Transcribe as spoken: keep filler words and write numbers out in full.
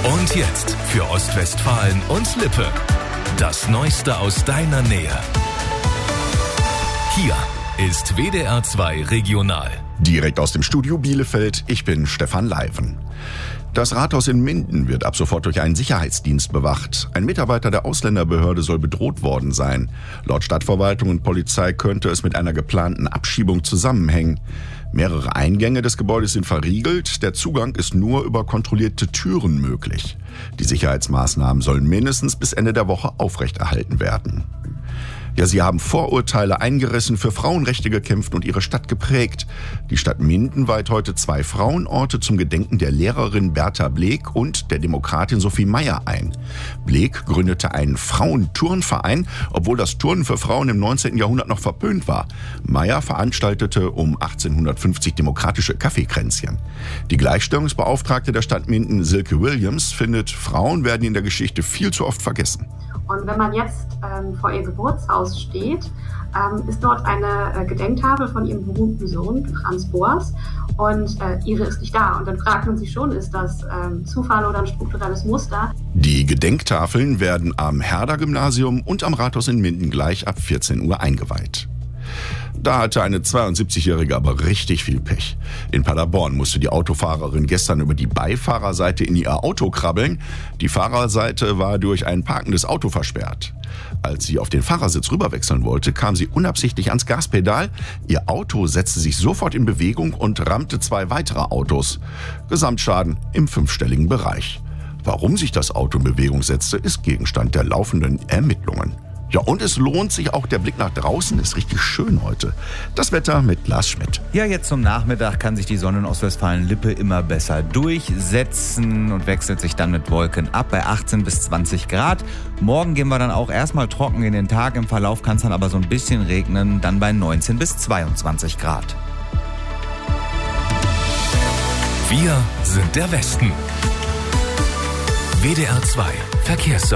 Und jetzt für Ostwestfalen und Lippe. Das Neueste aus deiner Nähe. Hier ist W D R zwei Regional. Direkt aus dem Studio Bielefeld, ich bin Stefan Leiven. Das Rathaus in Minden wird ab sofort durch einen Sicherheitsdienst bewacht. Ein Mitarbeiter der Ausländerbehörde soll bedroht worden sein. Laut Stadtverwaltung und Polizei könnte es mit einer geplanten Abschiebung zusammenhängen. Mehrere Eingänge des Gebäudes sind verriegelt. Der Zugang ist nur über kontrollierte Türen möglich. Die Sicherheitsmaßnahmen sollen mindestens bis Ende der Woche aufrechterhalten werden. Ja, sie haben Vorurteile eingerissen, für Frauenrechte gekämpft und ihre Stadt geprägt. Die Stadt Minden weiht heute zwei Frauenorte zum Gedenken der Lehrerin Bertha Bleek und der Demokratin Sophie Meyer ein. Bleek gründete einen Frauenturnverein, obwohl das Turnen für Frauen im neunzehnten Jahrhundert noch verpönt war. Meyer veranstaltete um achtzehnhundertfünfzig demokratische Kaffeekränzchen. Die Gleichstellungsbeauftragte der Stadt Minden, Silke Williams, findet, Frauen werden in der Geschichte viel zu oft vergessen. Und wenn man jetzt ähm, vor ihr Geburtshaus steht, ähm, ist dort eine äh, Gedenktafel von ihrem berühmten Sohn, Franz Boas, und äh, ihre ist nicht da. Und dann fragt man sich schon, ist das ähm, Zufall oder ein strukturelles Muster? Die Gedenktafeln werden am Herder-Gymnasium und am Rathaus in Minden gleich ab vierzehn Uhr eingeweiht. Da hatte eine zweiundsiebzigjährige aber richtig viel Pech. In Paderborn musste die Autofahrerin gestern über die Beifahrerseite in ihr Auto krabbeln. Die Fahrerseite war durch ein parkendes Auto versperrt. Als sie auf den Fahrersitz rüberwechseln wollte, kam sie unabsichtlich ans Gaspedal. Ihr Auto setzte sich sofort in Bewegung und rammte zwei weitere Autos. Gesamtschaden im fünfstelligen Bereich. Warum sich das Auto in Bewegung setzte, ist Gegenstand der laufenden Ermittlungen. Ja, und es lohnt sich auch, der Blick nach draußen ist richtig schön heute. Das Wetter mit Lars Schmidt. Ja, jetzt zum Nachmittag kann sich die Sonne in Ostwestfalen-Lippe immer besser durchsetzen und wechselt sich dann mit Wolken ab bei achtzehn bis zwanzig Grad. Morgen gehen wir dann auch erstmal trocken in den Tag. Im Verlauf kann es dann aber so ein bisschen regnen, dann bei neunzehn bis zweiundzwanzig Grad. Wir sind der Westen. W D R zwei Verkehrsservice.